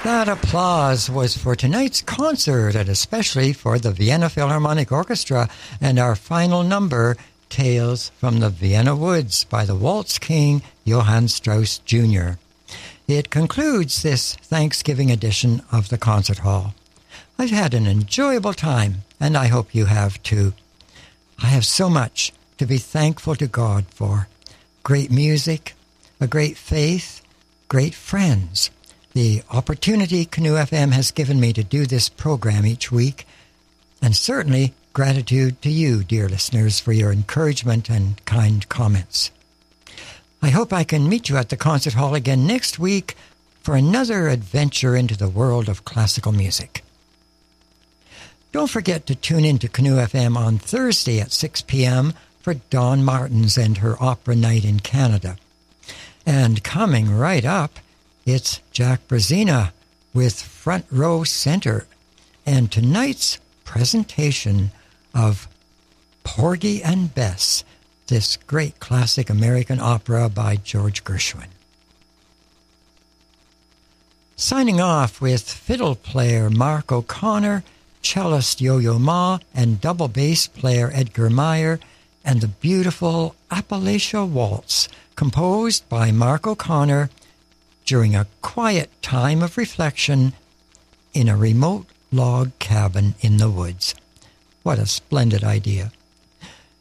That applause was for tonight's concert and especially for the Vienna Philharmonic Orchestra and our final number, Tales from the Vienna Woods by the Waltz King Johann Strauss Jr. It concludes this Thanksgiving edition of the Concert Hall. I've had an enjoyable time, and I hope you have too. I have so much to be thankful to God for. Great music, a great faith, great friends. The opportunity Canoe FM has given me to do this program each week, and certainly gratitude to you, dear listeners, for your encouragement and kind comments. I hope I can meet you at the Concert Hall again next week for another adventure into the world of classical music. Don't forget to tune in to Canoe FM on Thursday at 6 p.m. for Dawn Martins and her opera night in Canada. And coming right up, it's Jack Brazina with Front Row Center and tonight's presentation of Porgy and Bess, this great classic American opera by George Gershwin. Signing off with fiddle player Mark O'Connor, cellist Yo-Yo Ma, and double bass player Edgar Meyer, and the beautiful Appalachia Waltz, composed by Mark O'Connor during a quiet time of reflection in a remote log cabin in the woods. What a splendid idea.